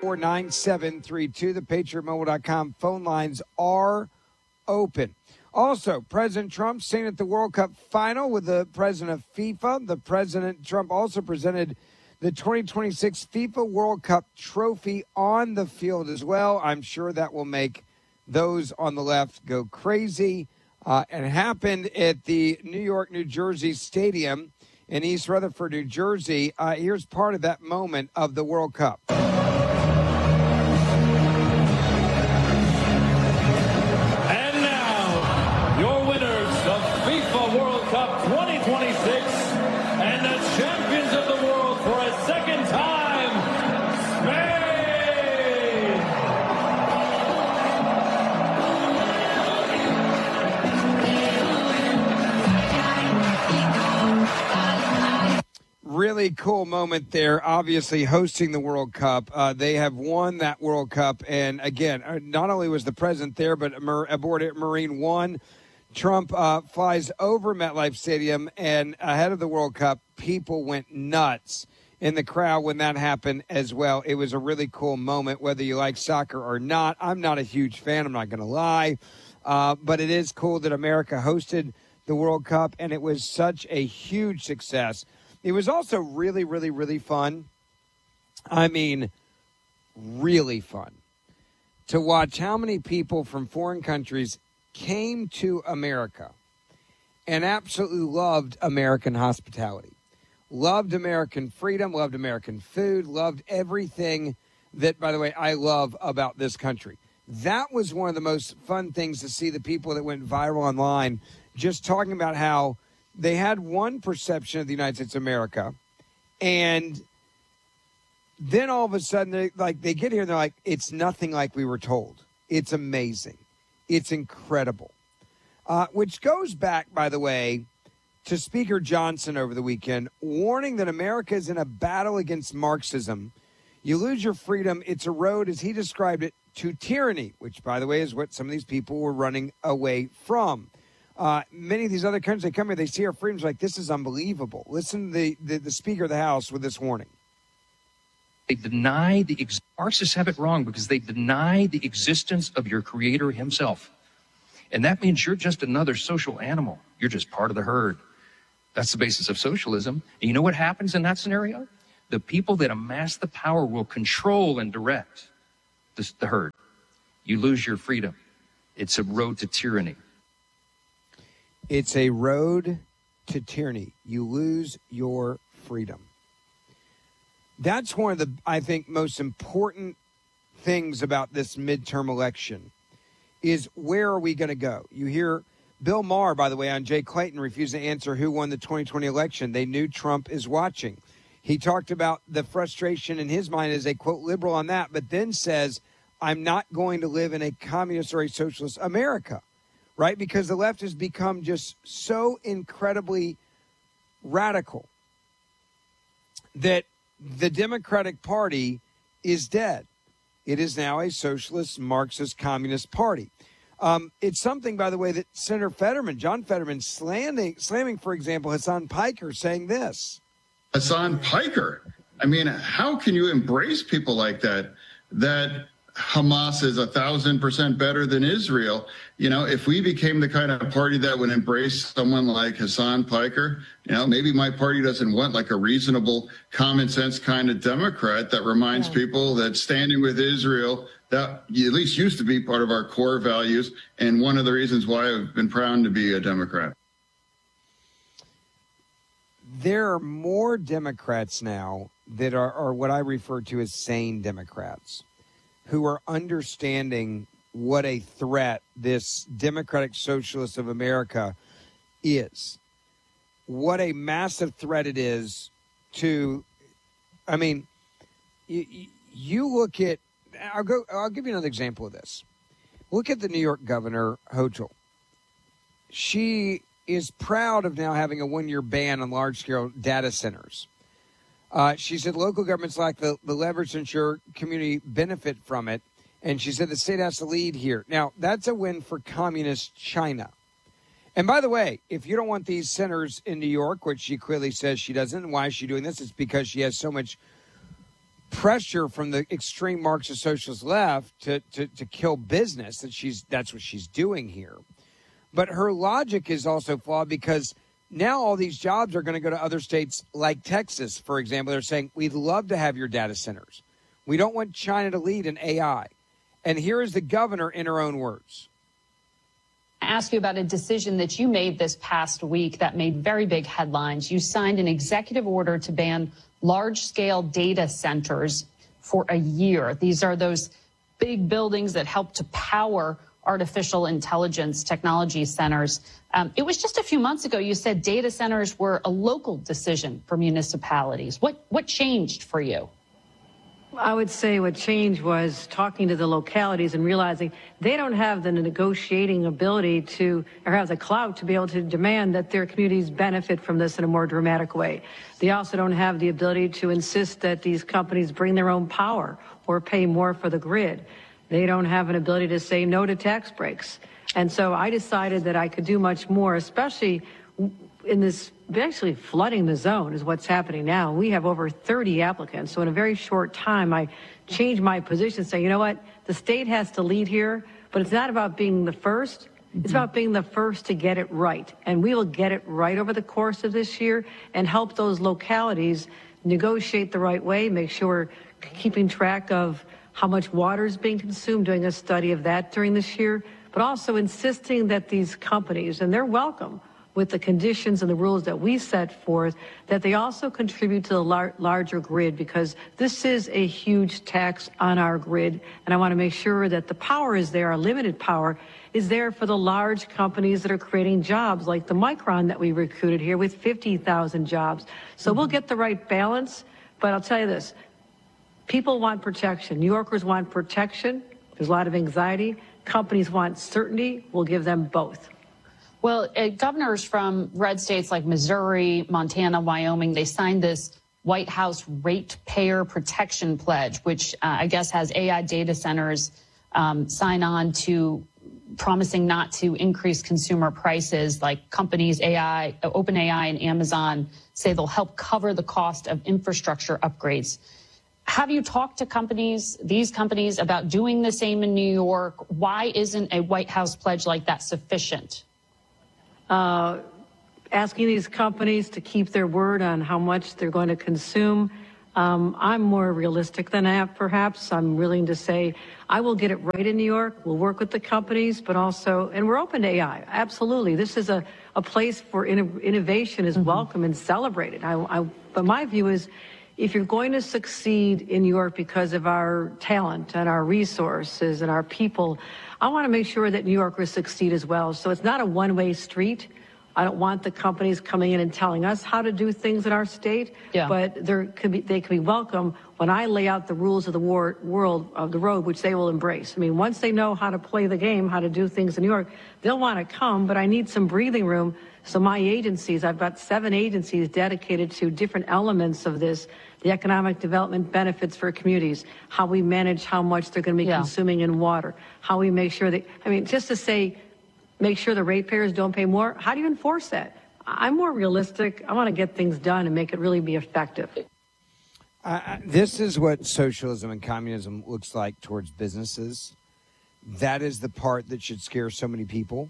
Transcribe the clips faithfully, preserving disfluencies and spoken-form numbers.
four nine seven three two. The Patriot Mobile dot com phone lines are open. Also, President Trump staying at the World Cup final with the president of FIFA. The President Trump also presented the twenty twenty-six FIFA World Cup trophy on the field as well. I'm sure that will make those on the left go crazy. Uh, and it happened at the New York, New Jersey Stadium in East Rutherford, New Jersey. Uh, here's part of that moment of the World Cup. And now, your winners of FIFA World Cup twenty twenty-six and the champions of the world for a second time, Spain! Really cool moment there, obviously hosting the World Cup. Uh, they have won that World Cup. And, again, not only was the president there, but aboard it, Marine One. Trump uh, flies over MetLife Stadium, and ahead of the World Cup, people went nuts in the crowd when that happened as well. It was a really cool moment, whether you like soccer or not. I'm not a huge fan, I'm not going to lie. Uh, but it is cool that America hosted the World Cup, and it was such a huge success. It was also really, really, really fun. I mean, really fun to watch how many people from foreign countries came to America and absolutely loved American hospitality, loved American freedom, loved American food, loved everything that, by the way, I love about this country. That was one of the most fun things to see, the people that went viral online just talking about how they had one perception of the United States of America, and then all of a sudden, they, like, they get here and they're like, it's nothing like we were told. It's amazing. It's incredible. Uh, which goes back, by the way, to Speaker Johnson over the weekend, warning that America is in a battle against Marxism. You lose your freedom. It's a road, as he described it, to tyranny, which, by the way, is what some of these people were running away from. Uh, many of these other countries, they come here, they see our freedoms like, this is unbelievable. Listen to the, the, the Speaker of the House with this warning. They deny the ex- Marxists have it wrong because they deny the existence of your creator himself. And that means you're just another social animal. You're just part of the herd. That's the basis of socialism. And you know what happens in that scenario? The people that amass the power will control and direct the, the herd. You lose your freedom. It's a road to tyranny. It's a road to tyranny. You lose your freedom. That's one of the, I think, most important things about this midterm election is, where are we going to go? You hear Bill Maher, by the way, on Jay Clayton, refused to answer who won the twenty twenty election. They knew Trump is watching. He talked about the frustration in his mind as a, quote, liberal on that, but then says, I'm not going to live in a communist or a socialist America. Right? Because the left has become just so incredibly radical that the Democratic Party is dead. It is now a socialist, Marxist, communist party. Um, it's something, by the way, that Senator Fetterman, John Fetterman, slamming, slamming, for example, Hassan Piker, saying this. Hassan Piker. I mean, how can you embrace people like that, that Hamas is a thousand percent better than Israel? You know, if we became the kind of party that would embrace someone like Hassan Piker, you know, maybe my party doesn't want like a reasonable, common sense kind of Democrat that reminds yeah. people that standing with Israel, that at least used to be part of our core values, and one of the reasons why I've been proud to be a Democrat. There are more Democrats now that are, are what I refer to as sane Democrats, who are understanding what a threat this Democratic Socialist of America is. What a massive threat it is to, I mean, you, you look at, I'll go, I'll give you another example of this. Look at the New York governor, Hochul. She is proud of now having a one-year ban on large-scale data centers. Uh, she said local governments lack the, the leverage to ensure community benefit from it. And she said the state has to lead here. Now, that's a win for communist China. And by the way, if you don't want these centers in New York, which she clearly says she doesn't, why is she doing this? It's because she has so much pressure from the extreme Marxist socialist left to, to, to kill business. That she's that's what she's doing here. But her logic is also flawed because now all these jobs are going to go to other states like Texas, for example. They're saying, we'd love to have your data centers. We don't want China to lead in A I. And here is the governor in her own words. I ask you about a decision that you made this past week that made very big headlines. You signed an executive order to ban large-scale data centers for a year. These are those big buildings that help to power artificial intelligence technology centers. Um, it was just a few months ago you said data centers were a local decision for municipalities. What what changed for you? I would say what changed was talking to the localities and realizing they don't have the negotiating ability to, or have the clout to be able to demand that their communities benefit from this in a more dramatic way. They also don't have the ability to insist that these companies bring their own power or pay more for the grid. They don't have an ability to say no to tax breaks. And so I decided that I could do much more, especially in this, basically flooding the zone is what's happening now. We have over thirty applicants. So in a very short time, I changed my position, saying, you know what, the state has to lead here, but it's not about being the first. Mm-hmm. It's about being the first to get it right. And we will get it right over the course of this year and help those localities negotiate the right way, make sure we're keeping track of how much water is being consumed, doing a study of that during this year, but also insisting that these companies, and they're welcome with the conditions and the rules that we set forth, that they also contribute to the lar- larger grid, because this is a huge tax on our grid. And I want to make sure that the power is there, our limited power is there for the large companies that are creating jobs, like the Micron that we recruited here with fifty thousand jobs. So mm-hmm. we'll get the right balance, but I'll tell you this, people want protection. New Yorkers want protection. There's a lot of anxiety. Companies want certainty. We'll give them both. Well, uh, governors from red states like Missouri, Montana, Wyoming, they signed this White House Ratepayer Protection Pledge, which uh, I guess has A I data centers um, sign on to promising not to increase consumer prices. Like companies, A I, OpenAI and Amazon say they'll help cover the cost of infrastructure upgrades. Have you talked to companies, these companies, about doing the same in New York? Why isn't a White House pledge like that sufficient? Uh, asking these companies to keep their word on how much they're going to consume. Um, I'm more realistic than that, perhaps. I'm willing to say I will get it right in New York. We'll work with the companies, but also, and we're open to A I. Absolutely. This is a, a place for inno- innovation is mm-hmm. welcome and celebrated. I, I, but my view is, if you're going to succeed in New York because of our talent and our resources and our people, I want to make sure that New Yorkers succeed as well. So it's not a one-way street. I don't want the companies coming in and telling us how to do things in our state, yeah. but there could be, they could be welcome when I lay out the rules of the war, world of the road, which they will embrace. I mean, once they know how to play the game, how to do things in New York, they'll want to come, but I need some breathing room. So my agencies, I've got seven agencies dedicated to different elements of this, the economic development benefits for communities, how we manage how much they're going to be yeah. consuming in water, how we make sure that, I mean, just to say, make sure the ratepayers don't pay more, how do you enforce that? I'm more realistic. I want to get things done and make it really be effective. Uh, this is what socialism and communism looks like towards businesses. That is the part that should scare so many people.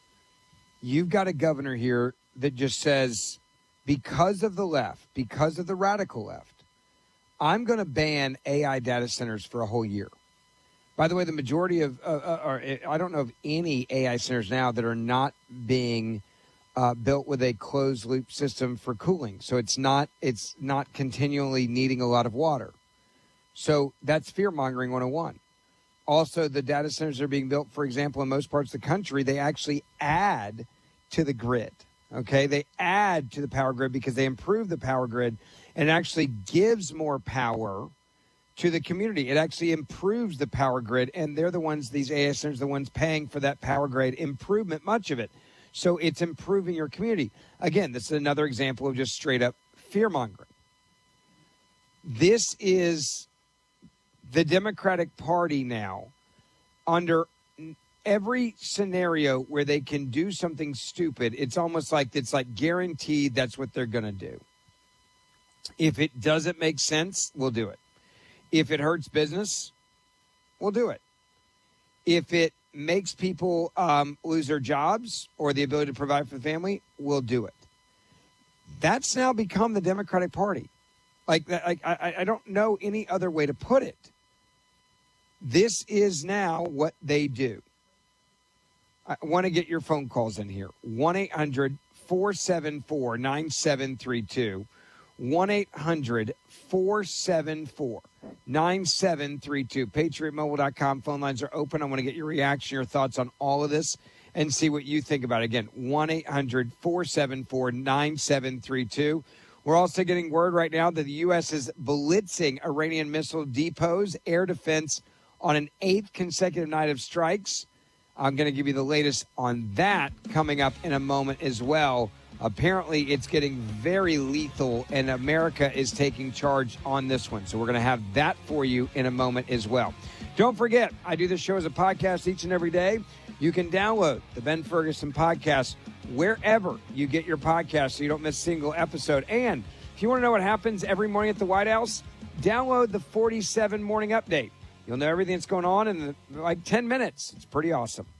You've got a governor here that just says, because of the left, because of the radical left, I'm going to ban A I data centers for a whole year. By the way, the majority of, uh, or I don't know of any A I centers now that are not being uh, built with a closed loop system for cooling. So it's not, it's not continually needing a lot of water. So that's fear mongering one oh one. Also, the data centers that are being built, for example, in most parts of the country, they actually add to the grid. Okay, they add to the power grid because they improve the power grid and actually gives more power to the community. It actually improves the power grid, and they're the ones, these A I centers, the ones paying for that power grid improvement, much of it. So it's improving your community. Again, this is another example of just straight up fear mongering. This is the Democratic Party now under every scenario where they can do something stupid. It's almost like it's like guaranteed that's what they're going to do. If it doesn't make sense, we'll do it. If it hurts business, we'll do it. If it makes people um, lose their jobs or the ability to provide for the family, we'll do it. That's now become the Democratic Party. Like, like I, I don't know any other way to put it. This is now what they do. I want to get your phone calls in here. one eight hundred four seven four nine seven three two. one eight hundred four seven four nine seven three two. patriot mobile dot com phone lines are open. I want to get your reaction, your thoughts on all of this, and see what you think about it. Again, one eight hundred four seven four nine seven three two. We're also getting word right now that the U S is blitzing Iranian missile depots, air defense on an eighth consecutive night of strikes. I'm going to give you the latest on that coming up in a moment as well. Apparently, it's getting very lethal, and America is taking charge on this one. So we're going to have that for you in a moment as well. Don't forget, I do this show as a podcast each and every day. You can download the Ben Ferguson podcast wherever you get your podcast so you don't miss a single episode. And if you want to know what happens every morning at the White House, download the forty-seven Morning Update. You'll know everything that's going on in like ten minutes. It's pretty awesome.